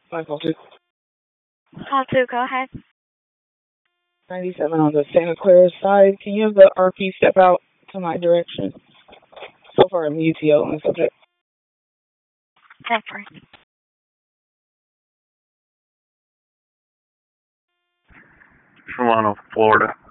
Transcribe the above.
Michael 2. Call 2, go ahead. 97 on the Santa Clara side. Can you have the RP step out to my direction? So far, I'm UTO on the subject. Temper. Toronto, Florida.